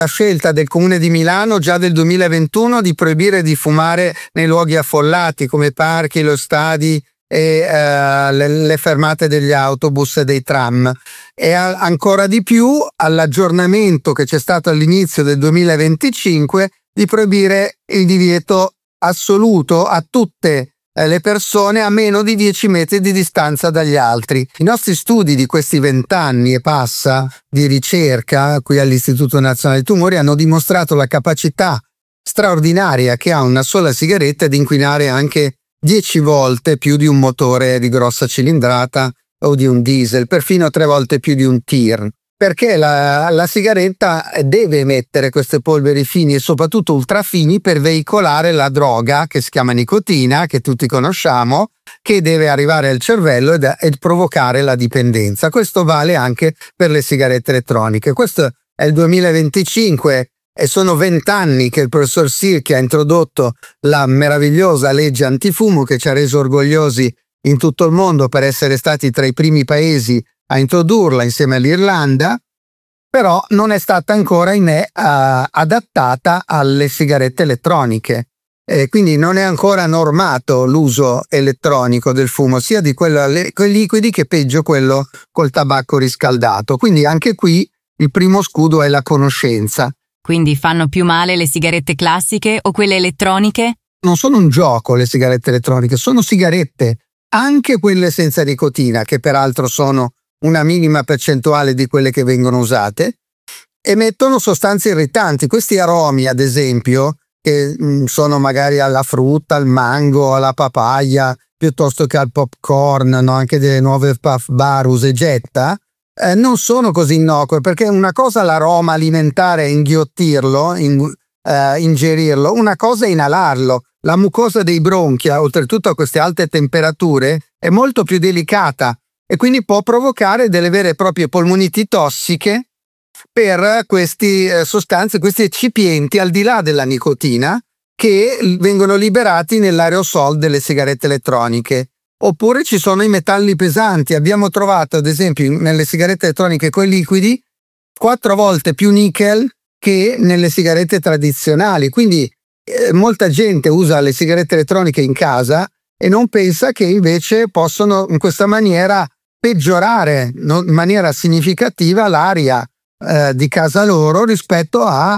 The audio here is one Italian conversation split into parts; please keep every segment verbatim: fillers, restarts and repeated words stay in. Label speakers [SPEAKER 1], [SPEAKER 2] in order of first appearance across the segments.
[SPEAKER 1] la scelta del Comune di Milano già del duemilaventuno di proibire di fumare nei luoghi affollati come parchi, lo stadi e uh, le, le fermate degli autobus e dei tram, e a, ancora di più all'aggiornamento che c'è stato all'inizio del duemilaventicinque di proibire il divieto assoluto a tutte le persone a meno di dieci metri di distanza dagli altri. I nostri studi di questi vent'anni e passa di ricerca qui all'Istituto Nazionale Tumori hanno dimostrato la capacità straordinaria che ha una sola sigaretta di inquinare anche dieci volte più di un motore di grossa cilindrata o di un diesel, perfino tre volte più di un tir, perché la, la sigaretta deve emettere queste polveri fini e soprattutto ultrafini per veicolare la droga che si chiama nicotina, che tutti conosciamo, che deve arrivare al cervello ed, ed provocare la dipendenza. Questo vale anche per le sigarette elettroniche. Questo è il duemilaventicinque e sono vent'anni che il professor Silke ha introdotto la meravigliosa legge antifumo che ci ha reso orgogliosi in tutto il mondo per essere stati tra i primi paesi a introdurla insieme all'Irlanda, però non è stata ancora in, uh, adattata alle sigarette elettroniche. E quindi non è ancora normato l'uso elettronico del fumo, sia di quello con liquidi che peggio quello col tabacco riscaldato. Quindi anche qui il primo scudo è la conoscenza.
[SPEAKER 2] Quindi fanno più male le sigarette classiche o quelle elettroniche?
[SPEAKER 1] Non sono un gioco le sigarette elettroniche, sono sigarette, anche quelle senza nicotina, che peraltro sono una minima percentuale di quelle che vengono usate, emettono sostanze irritanti. Questi aromi, ad esempio, che mh, sono magari alla frutta, al mango, alla papaya, piuttosto che al popcorn, no? Anche delle nuove puff bar usa e getta, eh, non sono così innocue, perché una cosa è l'aroma alimentare, inghiottirlo, in, eh, ingerirlo, una cosa è inalarlo. La mucosa dei bronchi, oltretutto a queste alte temperature, è molto più delicata e quindi può provocare delle vere e proprie polmoniti tossiche per queste eh, sostanze, questi eccipienti al di là della nicotina che vengono liberati nell'aerosol delle sigarette elettroniche. Oppure ci sono i metalli pesanti. Abbiamo trovato, ad esempio, nelle sigarette elettroniche con i liquidi quattro volte più nickel che nelle sigarette tradizionali. Quindi eh, molta gente usa le sigarette elettroniche in casa e non pensa che invece possono in questa maniera peggiorare in maniera significativa l'aria eh, di casa loro rispetto a,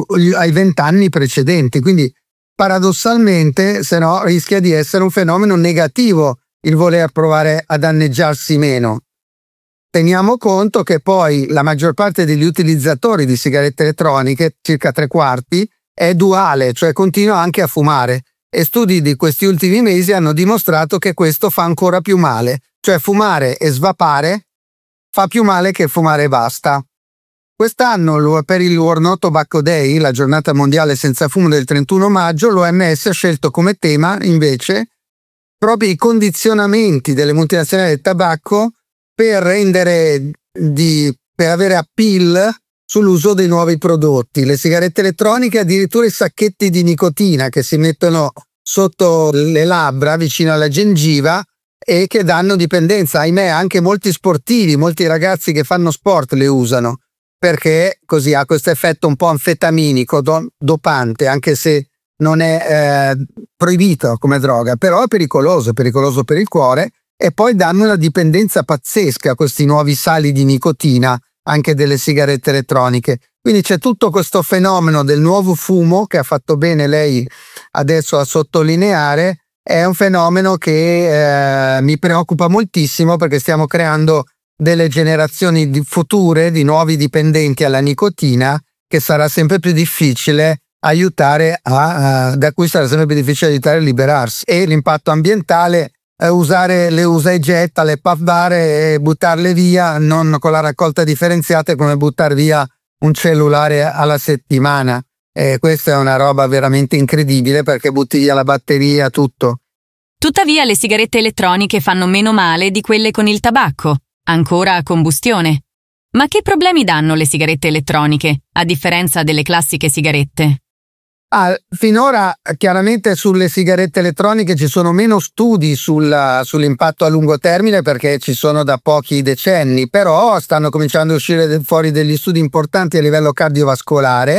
[SPEAKER 1] ai vent'anni precedenti. Quindi paradossalmente, se no, rischia di essere un fenomeno negativo il voler provare a danneggiarsi meno. Teniamo conto che poi la maggior parte degli utilizzatori di sigarette elettroniche, circa tre quarti, è duale, cioè continua anche a fumare, e studi di questi ultimi mesi hanno dimostrato che questo fa ancora più male, cioè fumare e svapare fa più male che fumare e basta. Quest'anno per il World No Tobacco Day, la giornata mondiale senza fumo del trentuno maggio, l'O M S ha scelto come tema invece proprio i condizionamenti delle multinazionali del tabacco per rendere di, per avere appeal sull'uso dei nuovi prodotti. Le sigarette elettroniche, addirittura i sacchetti di nicotina che si mettono sotto le labbra vicino alla gengiva e che danno dipendenza. Ahimè, anche molti sportivi, molti ragazzi che fanno sport le usano, perché così ha questo effetto un po' anfetaminico, do, dopante, anche se non è eh, proibito come droga, però è pericoloso, è pericoloso per il cuore, e poi danno una dipendenza pazzesca questi nuovi sali di nicotina anche delle sigarette elettroniche. Quindi c'è tutto questo fenomeno del nuovo fumo che ha fatto bene lei adesso a sottolineare. È un fenomeno che eh, mi preoccupa moltissimo, perché stiamo creando delle generazioni di future di nuovi dipendenti alla nicotina che sarà sempre più difficile aiutare a, a da cui sarà sempre più difficile aiutare a liberarsi. E l'impatto ambientale, eh, usare le usa e getta, le puff bar e buttarle via, non con la raccolta differenziata, è come buttare via un cellulare alla settimana. E questa è una roba veramente incredibile, perché butti via la batteria, tutto.
[SPEAKER 2] Tuttavia le sigarette elettroniche fanno meno male di quelle con il tabacco, ancora a combustione. Ma che problemi danno le sigarette elettroniche, a differenza delle classiche sigarette?
[SPEAKER 1] Ah, finora chiaramente sulle sigarette elettroniche ci sono meno studi sul, sull'impatto a lungo termine perché ci sono da pochi decenni, però stanno cominciando a uscire fuori degli studi importanti a livello cardiovascolare